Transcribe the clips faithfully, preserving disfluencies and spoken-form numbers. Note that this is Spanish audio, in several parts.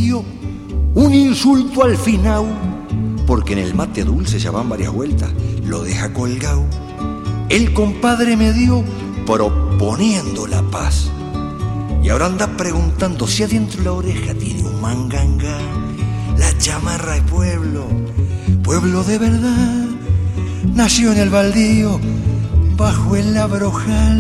dio un insulto al final, porque en el mate dulce ya van varias vueltas, lo deja colgado. El compadre me dio proponiendo la paz, y ahora anda preguntando si adentro la oreja tiene un manganga. La chamarra de pueblo, pueblo de verdad, nació en el baldío, bajo el labrojal.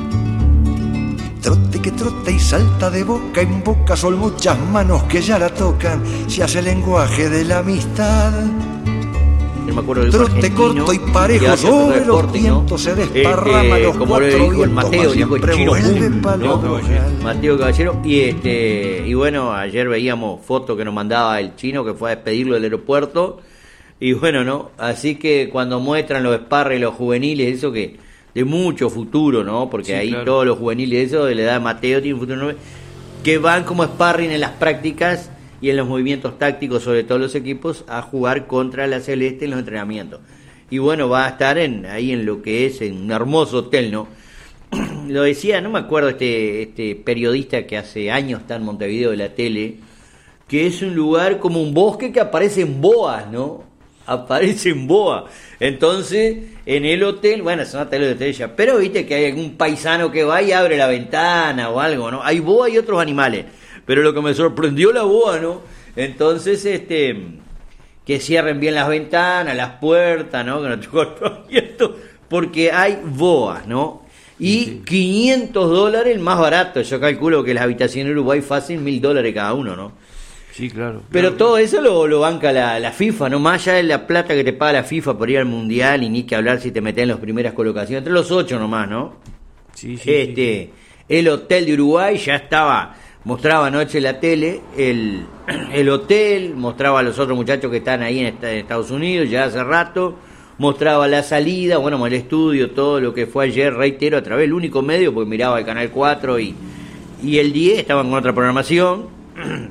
Trote que trota y salta de boca en boca, son muchas manos que ya la tocan, se hace lenguaje de la amistad. Me acuerdo del trote corto y parejo sobre los vientos, ¿no? Se desparrama este, los como le dijo el Mateo, dijo el chino Pum, ¿no? Mateo Caballero. Y este y bueno, ayer veíamos fotos que nos mandaba el chino que fue a despedirlo del aeropuerto. Y bueno, ¿no? Así que cuando muestran los sparring, los juveniles, eso que de mucho futuro, ¿no? Porque sí, ahí claro, todos los juveniles, eso de la edad de Mateo tiene un futuro, ¿no? Que van como sparring en las prácticas y en los movimientos tácticos, sobre todo los equipos, a jugar contra la Celeste en los entrenamientos. Y bueno, va a estar en ahí en lo que es en un hermoso hotel, ¿no? Lo decía, no me acuerdo, este este periodista que hace años está en Montevideo de la tele, que es un lugar como un bosque que aparece en boas, ¿no? Aparece en boa. Entonces, en el hotel, bueno, es una tele de estrella, pero viste que hay algún paisano que va y abre la ventana o algo, ¿no? Hay boa y otros animales. Pero lo que me sorprendió la boa, ¿no? Entonces, este, que cierren bien las ventanas, las puertas, ¿no? Que no te abierto, porque hay boas, ¿no? Y sí, quinientos dólares el más barato. Yo calculo que las habitaciones en Uruguay fácil mil dólares cada uno, ¿no? Sí, claro. Pero claro, todo eso lo, lo banca la, la FIFA, ¿no? Más allá de la plata que te paga la FIFA por ir al Mundial, y ni que hablar si te metes en las primeras colocaciones, entre los ocho nomás, ¿no? Sí, sí. Este, sí, sí. El hotel de Uruguay ya estaba, mostraba anoche en la tele, el, el hotel, mostraba a los otros muchachos que están ahí en, en Estados Unidos ya hace rato, mostraba la salida, bueno, el estudio, todo lo que fue ayer, reitero, a través del único medio, porque miraba el Canal cuatro y, y el diez, estaban con otra programación.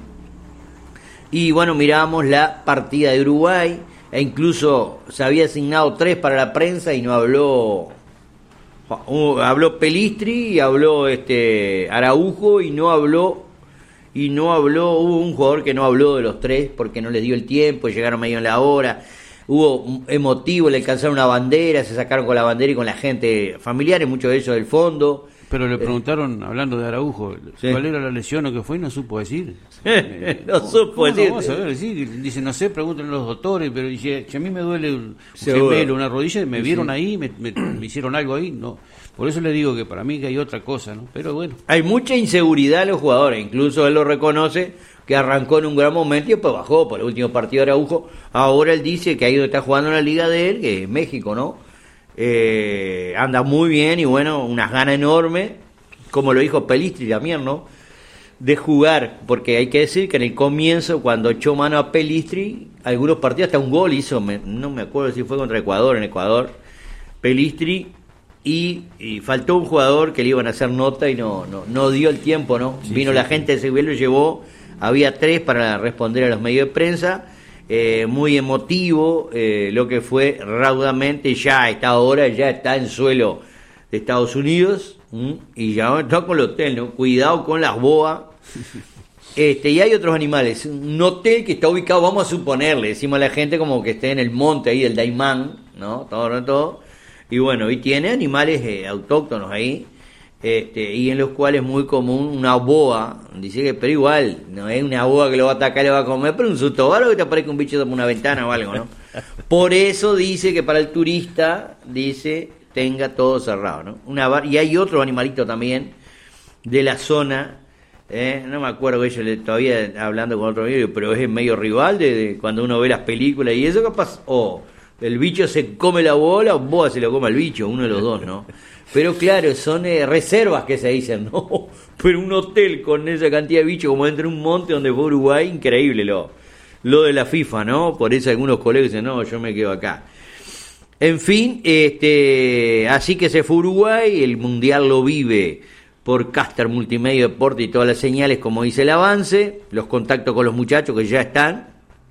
Y bueno, mirábamos la partida de Uruguay, e incluso se había asignado tres para la prensa y no habló, uh, habló Pelistri y habló este Araujo y no habló, y no habló, hubo un jugador que no habló de los tres porque no les dio el tiempo, llegaron medio en la hora, hubo emotivo, le alcanzaron una bandera, se sacaron con la bandera y con la gente, familiares, muchos de ellos del fondo. Pero le preguntaron, eh, hablando de Araujo, ¿sí?, cuál era la lesión o qué fue, y no supo decir. Eh, no supo decir. No, vamos a ver, sí, dice, no sé, pregúntenle a los doctores, pero dice, si a mí me duele un gemelo, una rodilla, me vieron sí. ahí, me, me, me hicieron algo ahí, no. Por eso le digo que para mí que hay otra cosa, ¿no? Pero bueno. Hay mucha inseguridad en los jugadores, incluso él lo reconoce, que arrancó en un gran momento y después bajó por el último partido de Araujo. Ahora él dice que ahí donde está jugando en la liga de él, que es México, ¿no? Eh, anda muy bien y bueno, unas ganas enormes, como lo dijo Pelistri también, ¿no? De jugar, porque hay que decir que en el comienzo, cuando echó mano a Pelistri, algunos partidos hasta un gol hizo, me, no me acuerdo si fue contra Ecuador, en Ecuador, Pelistri, y, y faltó un jugador que le iban a hacer nota y no no, no dio el tiempo, ¿no? Sí, Vino sí, la gente de Sevilla, lo llevó, había tres para responder a los medios de prensa. Eh, muy emotivo, eh, lo que fue raudamente, ya a esta hora ya está en suelo de Estados Unidos, ¿m? Y ya está con el hotel, ¿no? Cuidado con las boas. Este, y hay otros animales, un hotel que está ubicado, vamos a suponerle, decimos a la gente como que esté en el monte ahí del Daimán, ¿no? Todo, ¿no? Todo. Y bueno, y tiene animales eh, autóctonos ahí. Este, y en los cuales es muy común una boa, dice que, pero igual, no es una boa que lo va a atacar y lo va a comer, pero un susto, o algo que te aparezca un bicho por una ventana o algo, ¿no? Por eso dice que para el turista, dice, tenga todo cerrado, ¿no? Una bar- y hay otro animalito también de la zona, eh, no me acuerdo, yo le, todavía hablando con otro amigo, pero es medio rival de, de cuando uno ve las películas y eso, capaz, o oh, el bicho se come la bola o boa se lo come al bicho, uno de los dos, ¿no? Pero claro, son eh, reservas que se dicen, ¿no? Pero un hotel con esa cantidad de bichos como dentro de un monte donde fue Uruguay, increíble lo, lo de la FIFA, ¿no? Por eso algunos colegas dicen, no, yo me quedo acá. En fin, este, así que se fue Uruguay, el Mundial lo vive por Caster Multimedia Deporte y todas las señales, como dice el avance, los contactos con los muchachos que ya están.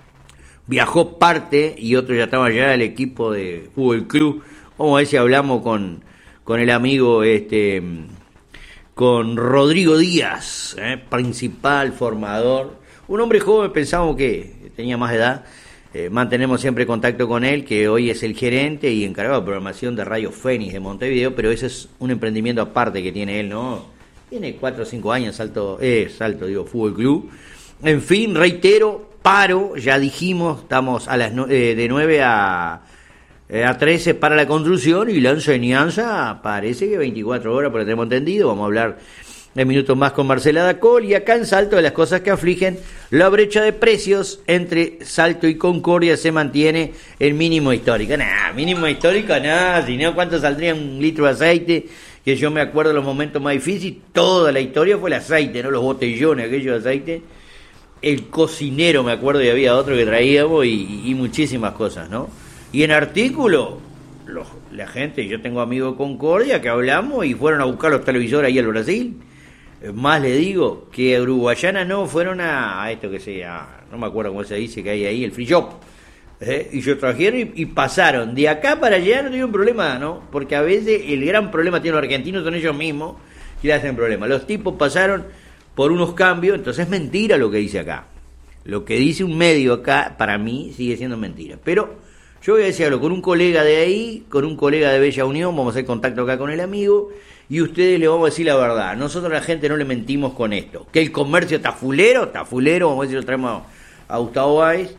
Viajó parte y otro ya estaba allá, el equipo de Fútbol Club. Vamos a ver si hablamos con... con el amigo, este, con Rodrigo Díaz, ¿eh? Principal formador. Un hombre joven, pensábamos que tenía más edad. Eh, mantenemos siempre contacto con él, que hoy es el gerente y encargado de programación de Radio Fénix de Montevideo, pero ese es un emprendimiento aparte que tiene él, ¿no? Tiene cuatro o cinco años, Salto, eh, Salto, digo, Fútbol Club. En fin, reitero, paro, ya dijimos, estamos a las eh, de nueve a, eh, a trece para la construcción, y la enseñanza parece que veinticuatro horas, por lo que tenemos entendido. Vamos a hablar en minutos más con Marcela Dacol, y acá en Salto, de las cosas que afligen, la brecha de precios entre Salto y Concordia se mantiene en mínimo histórico. Nah, mínimo histórico, nada, si no, ¿cuánto saldría un litro de aceite? Que yo me acuerdo de los momentos más difíciles, toda la historia fue el aceite, ¿no? Los botellones, aquellos de aceite. El cocinero, me acuerdo, y había otro que traíamos, y, y muchísimas cosas, ¿no? Y en artículo, los, la gente, yo tengo amigos de Concordia que hablamos y fueron a buscar los televisores ahí al Brasil. Más le digo, que Uruguayana no, fueron a, a esto que sea, no me acuerdo cómo se dice, que hay ahí, el free shop. ¿eh? Y yo trajeron y, y pasaron. De acá para allá no tuvieron problema, ¿no? Porque a veces el gran problema que tienen los argentinos son ellos mismos y le hacen problema. Los tipos pasaron por unos cambios, entonces es mentira lo que dice acá. Lo que dice un medio acá, para mí, sigue siendo mentira. Pero yo voy a decir algo con un colega de ahí, con un colega de Bella Unión, vamos a hacer contacto acá con el amigo, y ustedes le vamos a decir la verdad. Nosotros a la gente no le mentimos con esto. Que el comercio está fulero, está fulero, vamos a decir, lo traemos a Gustavo Báez,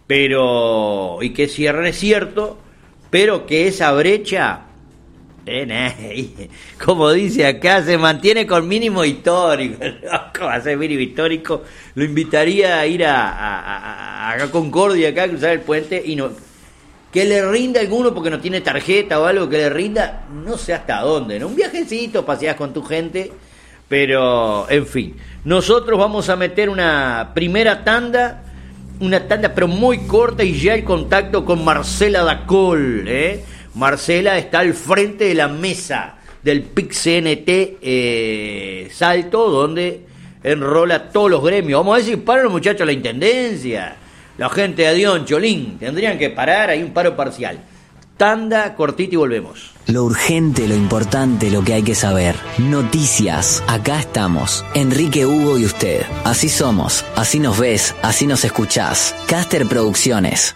pero, y que cierran, es cierto, pero que esa brecha, eh, nah, como dice acá, se mantiene con mínimo histórico. ¿Cómo va a ser mínimo histórico? Lo invitaría a ir a, a, a, a Concordia, acá, a cruzar el puente, y no, que le rinda alguno porque no tiene tarjeta o algo, que le rinda, no sé hasta dónde, ¿no? Un viajecito, paseás con tu gente, pero, en fin. Nosotros vamos a meter una primera tanda, una tanda pero muy corta, y ya el contacto con Marcela Dacol, ¿eh? Marcela está al frente de la mesa del P I C C N T eh, Salto, donde enrola todos los gremios. Vamos a decir, para los muchachos de la Intendencia, la gente de Adión, Cholín, tendrían que parar, hay un paro parcial. Tanda cortita y volvemos. Lo urgente, lo importante, lo que hay que saber. Noticias. Acá estamos. Enrique, Hugo y usted. Así somos. Así nos ves. Así nos escuchás. Caster Producciones.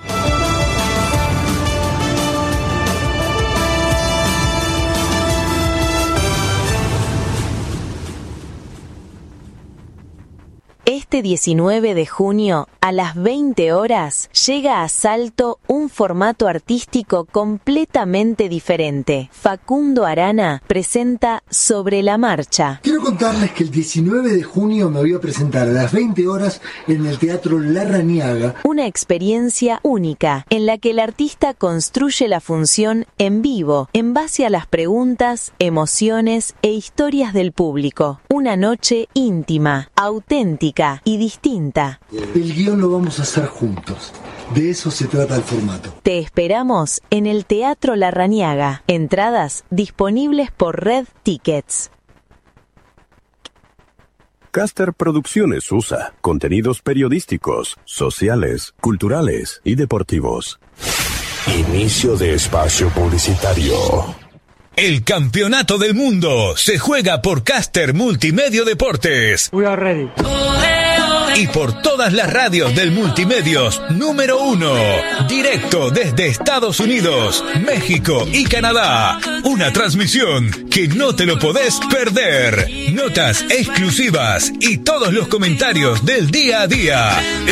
Este diecinueve de junio, a las veinte horas, llega a Salto un formato artístico completamente diferente. Facundo Arana presenta Sobre la Marcha. Quiero contarles que el diecinueve de junio me voy a presentar a las veinte horas en el Teatro Larrañaga. Una experiencia única, en la que el artista construye la función en vivo, en base a las preguntas, emociones e historias del público. Una noche íntima, auténtica y distinta. El guión lo vamos a hacer juntos. De eso se trata el formato. Te esperamos en el Teatro Larrañaga. Entradas disponibles por Red Tickets. Caster Producciones U S A. Contenidos periodísticos, sociales, culturales y deportivos. Inicio de espacio publicitario. El campeonato del mundo se juega por Caster Multimedia Deportes. We are ready. Y por todas las radios del Multimedios número uno, directo desde Estados Unidos, México y Canadá. Una transmisión que no te lo podés perder. Notas exclusivas y todos los comentarios del día a día.